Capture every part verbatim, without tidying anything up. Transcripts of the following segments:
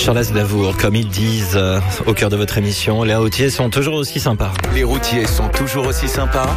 Charles Aznavour, comme ils disent euh, au cœur de votre émission, les routiers sont toujours aussi sympas. Les routiers sont toujours aussi sympas.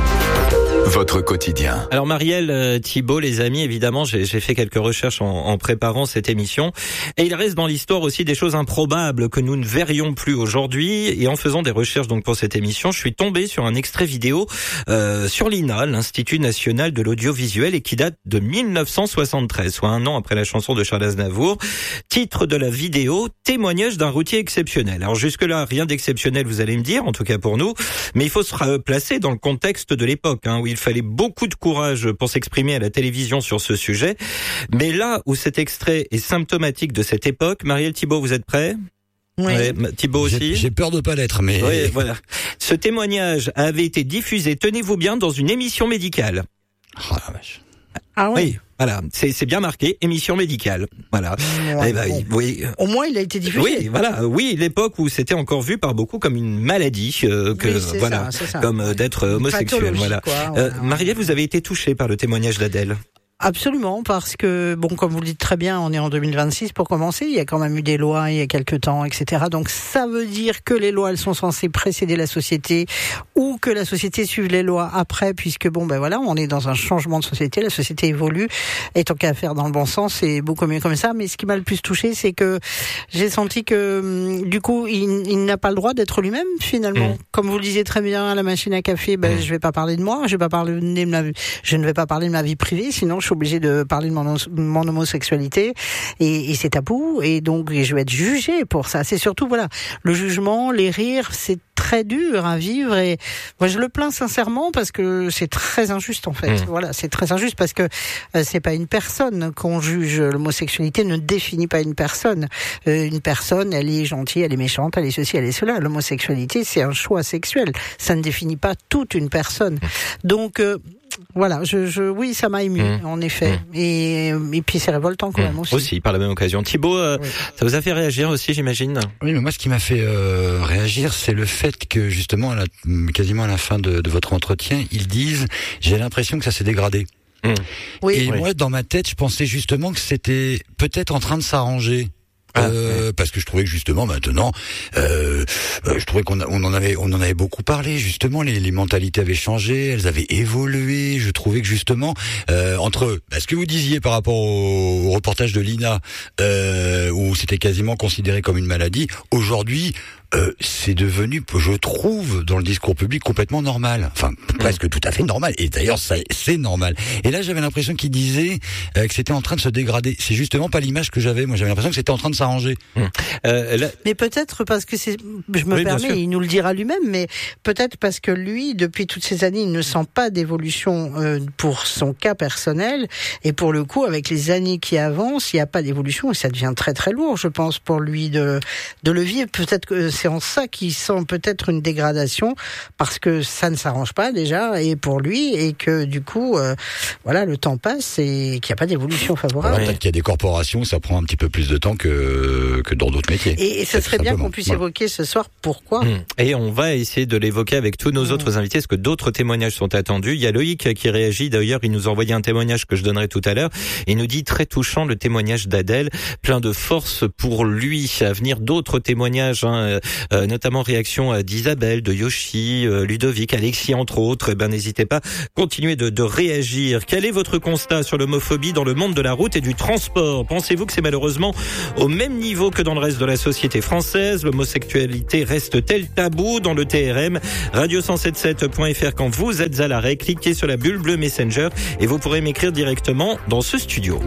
Votre quotidien. Alors Marielle euh, Thibault, les amis, évidemment, j'ai, j'ai fait quelques recherches en, en préparant cette émission. Et il reste dans l'histoire aussi des choses improbables que nous ne verrions plus aujourd'hui. Et en faisant des recherches donc pour cette émission, je suis tombé sur un extrait vidéo euh, sur l'I N A, l'Institut National de l'Audiovisuel, et qui date de mille neuf cent soixante-treize, soit un an après la chanson de Charles Aznavour. Titre de la vidéo, témoignage d'un routier exceptionnel. Alors jusque-là, rien d'exceptionnel, vous allez me dire, en tout cas pour nous. Mais il faut se placer dans le contexte de l'époque, hein, où il fallait beaucoup de courage pour s'exprimer à la télévision sur ce sujet. Mais là où cet extrait est symptomatique de cette époque, Marielle Thibault, vous êtes prêts ? Oui. Ouais, Thibault aussi. J'ai, j'ai peur de pas l'être, mais... Oui, voilà. Ce témoignage avait été diffusé, tenez-vous bien, dans une émission médicale. Oh la vache. Ah oui. Oui, voilà, c'est, c'est bien marqué, émission médicale. Voilà. Ouais, eh ben, bon. oui. Au moins, il a été diffusé. Oui, voilà, oui, l'époque où c'était encore vu par beaucoup comme une maladie, euh, que Oui, c'est voilà, ça, c'est ça. comme euh, d'être homosexuel. Pathologie, Voilà. quoi, Euh, voilà. Marielle, vous avez été touchée par le témoignage d'Adèle. Absolument, parce que, bon, comme vous le dites très bien, on est en deux mille vingt-six pour commencer, il y a quand même eu des lois il y a quelques temps, et cetera. Donc ça veut dire que les lois, elles sont censées précéder la société, ou que la société suive les lois après, puisque bon, ben voilà, on est dans un changement de société, la société évolue, et tant qu'à faire dans le bon sens, c'est beaucoup mieux comme ça. Mais ce qui m'a le plus touché, c'est que j'ai senti que, du coup, il, il n'a pas le droit d'être lui-même, finalement. Mmh. Comme vous le disiez très bien à la machine à café, ben, mmh. je vais pas parler de moi, je vais pas parler de ma, je ne vais pas parler de ma vie privée, sinon je suis obligé de parler de mon, mon homosexualité et, et c'est tabou et donc je vais être jugée pour ça. C'est surtout voilà le jugement, les rires, c'est très dur à vivre et moi je le plains sincèrement parce que c'est très injuste en fait. Mmh. Voilà, c'est très injuste parce que euh, c'est pas une personne qu'on juge. L'homosexualité ne définit pas une personne. Euh, une personne, elle est gentille, elle est méchante, elle est ceci, elle est cela. L'homosexualité, c'est un choix sexuel. Ça ne définit pas toute une personne. Donc euh, voilà, je, je, oui, ça m'a ému, mmh. en effet. Mmh. Et, et puis c'est révoltant quand mmh. même aussi. Aussi, par la même occasion. Thibault, euh, oui. ça vous a fait réagir aussi, j'imagine ? Oui, mais moi, ce qui m'a fait euh, réagir, c'est le fait que, justement, à la, quasiment à la fin de, de votre entretien, ils disent « J'ai l'impression que ça s'est dégradé ». Mmh. Oui, et oui. moi, dans ma tête, je pensais justement que c'était peut-être en train de s'arranger. Ah, euh, ouais. Parce que je trouvais que justement maintenant, euh, je trouvais qu'on a, on en avait, on en avait beaucoup parlé. Justement, les, les mentalités avaient changé, elles avaient évolué. Je trouvais que justement, euh, entre ce que vous disiez par rapport au, au reportage de l'I N A, euh, où c'était quasiment considéré comme une maladie, aujourd'hui. Euh, c'est devenu, je trouve, dans le discours public complètement normal. Enfin, presque tout à fait normal. Et d'ailleurs, ça, c'est normal. Et là, j'avais l'impression qu'il disait euh, que c'était en train de se dégrader. C'est justement pas l'image que j'avais. Moi, j'avais l'impression que c'était en train de s'arranger. Mmh. Euh, là... Mais peut-être parce que c'est, je me oui, permets, il nous le dira lui-même, mais peut-être parce que lui, depuis toutes ces années, il ne sent pas d'évolution euh, pour son cas personnel. Et pour le coup, avec les années qui avancent, il n'y a pas d'évolution et ça devient très très lourd, je pense, pour lui de de le vivre. Peut-être que c'est en ça qu'il sent peut-être une dégradation parce que ça ne s'arrange pas déjà et pour lui et que du coup euh, voilà le temps passe et qu'il n'y a pas d'évolution favorable. Voilà, peut-être qu'il y a des corporations où ça prend un petit peu plus de temps que que dans d'autres métiers. Et, et ce serait bien qu'on puisse voilà. évoquer ce soir pourquoi. Mmh. Et on va essayer de l'évoquer avec tous nos mmh. autres invités parce que d'autres témoignages sont attendus. Il y a Loïc qui réagit d'ailleurs, il nous a envoyé un témoignage que je donnerai tout à l'heure. Il nous dit très touchant le témoignage d'Adèle, plein de force pour lui. À venir d'autres témoignages hein, euh, notamment réaction d'Isabelle, de Yoshi, Ludovic, Alexis entre autres. Eh ben n'hésitez pas, continuez de, de réagir. Quel est votre constat sur l'homophobie dans le monde de la route et du transport ? Pensez-vous que c'est malheureusement au même niveau que dans le reste de la société française ? L'homosexualité reste-t-elle tabou dans le T R M ? radio cent soixante-dix-sept point f r quand vous êtes à l'arrêt, cliquez sur la bulle bleue Messenger et vous pourrez m'écrire directement dans ce studio.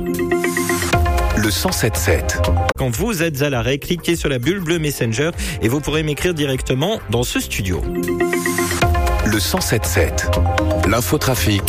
Le cent soixante-dix-sept. Quand vous êtes à l'arrêt, cliquez sur la bulle bleue Messenger et vous pourrez m'écrire directement dans ce studio. Le cent soixante-dix-sept. L'infotrafic